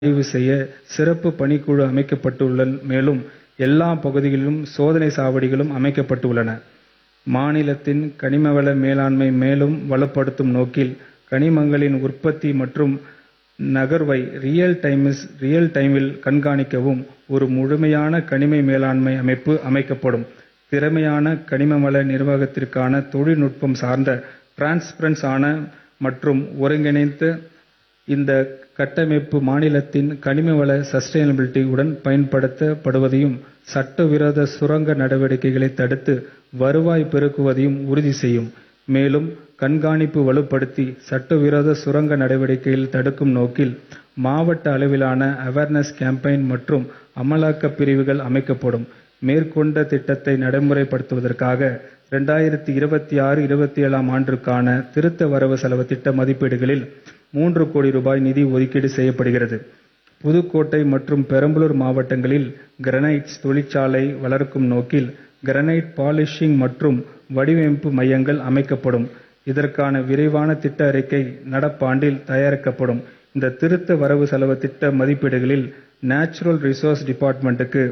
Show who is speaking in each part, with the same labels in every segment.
Speaker 1: ஆய்வு செய்ய சிறப்பு பணிக்குழு அமைக்கப்பட்டுள்ளன. மேலும் எல்லா பகுதிகளிலும் சோதனை சாவடிகளும் அமைக்கப்பட்டுள்ளன. மாநிலத்தின் கனிமவள மேலாண்மை மேலும் வலுப்படுத்தும் நோக்கில் கனிமங்களின் உற்பத்தி மற்றும் நகர்வை ரியல் டைமில் கண்காணிக்கவும் ஒரு முழுமையான கனிம மேலாண்மை அமைப்பு அமைக்கப்படும். திறமையான கனிமவள நிர்வாகத்திற்கான தொழில்நுட்பம் சார்ந்த டிரான்ஸ்பரன்ஸ் ஆன மற்றும் ஒருங்கிணைந்த இந்த கட்டமைப்பு மாநிலத்தின் கனிமவள சஸ்டைனபிலிட்டி உடன் பயன்படுத்தப்படுவதையும் சட்டவிரோத சுரங்க நடவடிக்கைகளை தடுத்து வருவாய் பெருக்குவதையும் உறுதி செய்யும். மேலும் கண்காணிப்பு வலுப்படுத்தி சட்டவிரோத சுரங்க நடவடிக்கைகள் தடுக்கும் நோக்கில் மாவட்ட அளவிலான அவேர்னஸ் கேம்பெயின் மற்றும் அமலாக்க பிரிவுகள் அமைக்கப்படும். மேற்கொண்ட திட்டத்தை நடைமுறைப்படுத்துவதற்காக 2026-27 ஆண்டிற்கான திருத்த வரவு செலவு திட்ட மதிப்பீடுகளில் 3 கோடி ரூபாய் நிதி ஒதுக்கீடு செய்யப்படுகிறது. புதுக்கோட்டை மற்றும் பெரம்பலூர் மாவட்டங்களில் கிரானைட் தொழிற்சாலை வளர்க்கும் நோக்கில் கிரானைட் பாலிஷிங் மற்றும் வடிவமைப்பு மையங்கள் அமைக்கப்படும். இதற்கான விரைவான திட்ட அறிக்கை நடப்பாண்டில் தயாரிக்கப்படும். இந்த திருத்த வரவு செலவு திட்ட மதிப்பீடுகளில் நேச்சுரல் ரிசோர்ஸ் டிபார்ட்மெண்ட்டுக்கு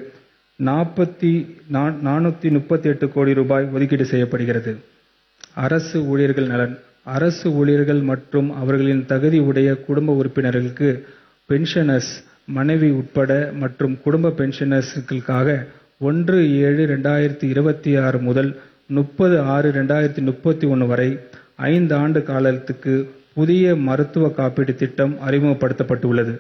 Speaker 1: 438 கோடி ரூபாய் ஒதுக்கீடு செய்யப்படுகிறது. அரசு ஊழியர்கள் நலன். அரசு ஊழியர்கள் மற்றும் அவர்களின் தகுதி உடைய குடும்ப உறுப்பினர்களுக்கு பென்ஷனர்ஸ் மனைவி உட்பட மற்றும் குடும்ப பென்ஷனர்களுக்காக 1/7/2026 முதல் 30/6/2031 வரை 5 ஆண்டு காலத்துக்கு புதிய மருத்துவ காப்பீடு திட்டம் அறிமுகப்படுத்தப்பட்டுள்ளது.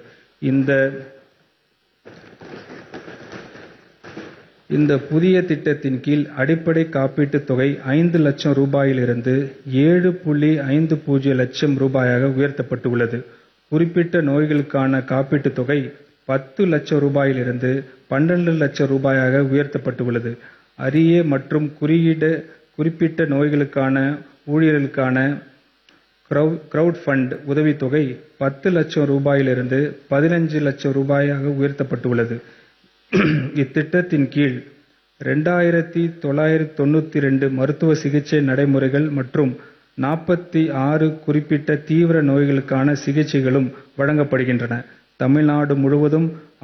Speaker 1: இந்த புதிய திட்டத்தின் கீழ் அடிப்படை காப்பீட்டுத் தொகை 5 லட்சம் ரூபாயிலிருந்து 7.50 லட்சம் ரூபாயாக உயர்த்தப்பட்டுள்ளது. குறிப்பிட்ட நோய்களுக்கான காப்பீட்டுத் தொகை 10 லட்சம் ரூபாயிலிருந்து 12 லட்சம் ரூபாயாக உயர்த்தப்பட்டுள்ளது. அரிய மற்றும் குறிப்பிட்ட நோய்களுக்கான ஊழியர்களுக்கான கிரவுட் ஃபண்ட் உதவித்தொகை 10 லட்சம் ரூபாயிலிருந்து 15 லட்சம் ரூபாயாக உயர்த்தப்பட்டுள்ளது. இத்திட்டத்தின் கீழ் 2992 மருத்துவ சிகிச்சை நடைமுறைகள் மற்றும் 46 குறிப்பிட்ட தீவிர நோய்களுக்கான சிகிச்சைகளும் வழங்கப்படுகின்றன. தமிழ்நாடு முழுவதும்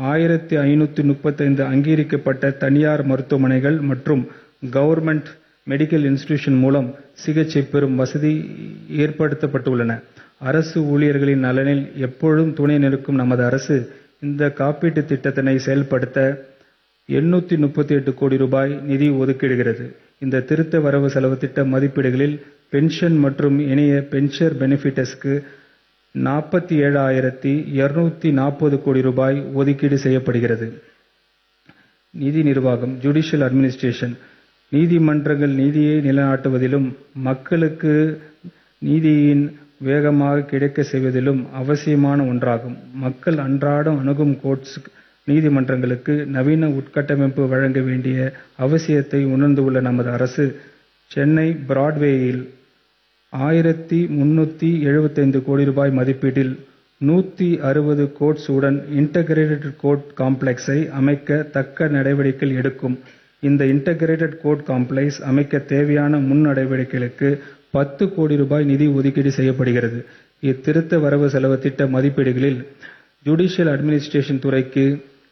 Speaker 1: 1535 அங்கீகரிக்கப்பட்ட தனியார் மருத்துவமனைகள் மற்றும் கவர்மெண்ட் மெடிக்கல் இன்ஸ்டிடியூஷன் மூலம் சிகிச்சை பெறும் வசதி ஏற்படுத்தப்பட்டுள்ளன. அரசு ஊழியர்களின் நலனில் எப்பொழுதும் துணை நிற்கும் நமது அரசு இந்த காப்பீட்டு திட்டத்தினை செயல்படுத்த 838 கோடி ரூபாய் நிதி ஒதுக்கிடுகிறது. இந்த திருத்த வரவு செலவு திட்ட மதிப்பீடுகளில் பென்ஷன் மற்றும் இணைய பென்ஷன் பெனிஃபிட்ஸ்க்கு 47,240 கோடி ரூபாய் ஒதுக்கீடு செய்யப்படுகிறது. நிதி நிர்வாகம். Judicial administration. நீதிமன்றங்கள் நீதியை நிலைநாட்டுவதிலும் மக்களுக்கு நீதியின் வேகமாக கிடைக்க செய்வதிலும் அவசியமான ஒன்றாகும். மக்கள் அன்றாடம் அணுகும் கோர்ட்ஸ் நீதிமன்றங்களுக்கு நவீன உட்கட்டமைப்பு வழங்க வேண்டிய அவசியத்தை உணர்ந்துள்ள நமது அரசு சென்னை பிராட்வேயில் 1375 கோடி ரூபாய் மதிப்பீட்டில் 160 கோர்ட்ஸ் உடன் இன்டகிரேட்டட் கோர்ட் காம்ப்ளெக்ஸை அமைக்க தக்க நடவடிக்கைகள் எடுக்கும். இந்த இன்டகிரேட்டட் கோர்ட் காம்ப்ளெக்ஸ் அமைக்க தேவையான முன் நடவடிக்கைகளுக்கு 10 கோடி ரூபாய் நிதி ஒதுக்கீடு செய்யப்படுகிறது. இத்திருத்த வரவு செலவு திட்ட மதிப்பீடுகளில் ஜுடிஷியல் அட்மினிஸ்ட்ரேஷன் துறைக்கு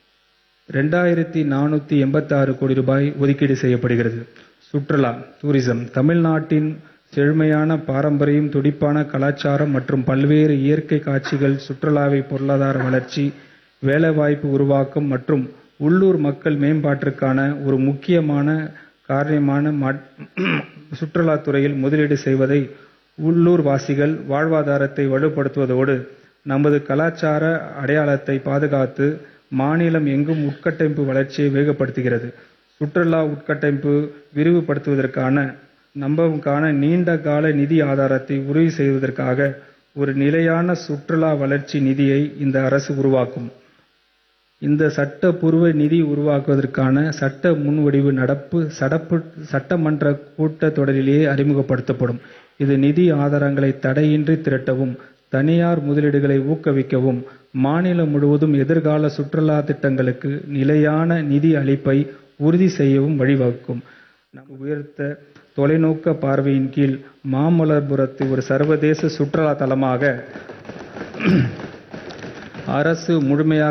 Speaker 1: 2486 கோடி ரூபாய் ஒதுக்கீடு செய்யப்படுகிறது. சுற்றுலா டூரிசம். தமிழ்நாட்டின் செழுமையான பாரம்பரியம், துடிப்பான கலாச்சாரம் மற்றும் பல்வேறு இயற்கை காட்சிகள் சுற்றுலாவை பொருளாதார வளர்ச்சி, வேலைவாய்ப்பு உருவாக்கம் மற்றும் உள்ளூர் மக்கள் மேம்பாட்டிற்கான ஒரு முக்கியமான காரணமான சுற்றுலாத்துறையில் முதலீடு செய்வதை உள்ளூர் வாசிகள் வாழ்வாதாரத்தை வலுப்படுத்துவதோடு நமது கலாச்சார அடையாளத்தை பாதுகாத்து மாநிலம் எங்கும் உட்கட்டமைப்பு வளர்ச்சியை வேகப்படுத்துகிறது. சுற்றுலா உட்கட்டமைப்பு விரிவுபடுத்துவதற்கான நம்பகமான நீண்ட கால நிதி ஆதாரத்தை உறுதி செய்வதற்காக ஒரு நிலையான சுற்றுலா வளர்ச்சி நிதியை இந்த அரசு உருவாக்கும். இந்த சட்டப்பூர்வ நிதி உருவாக்குவதற்கான சட்ட முன்வடிவு நடப்பு சட்டமன்ற கூட்டத்தொடரிலேயே அறிமுகப்படுத்தப்படும். இது நிதி ஆதாரங்களை தடையின்றி திரட்டவும், தனியார் முதலீடுகளை ஊக்குவிக்கவும், மாநிலம் முழுவதும் எதிர்கால சுற்றுலா திட்டங்களுக்கு நிலையான நிதி அளிப்பை உறுதி செய்யவும் வழிவகுக்கும். உயர்த்த தொலைநோக்க பார்வையின் கீழ் மாமல்லபுரத்தை ஒரு சர்வதேச சுற்றுலா தலமாக அரசு முழுமையாக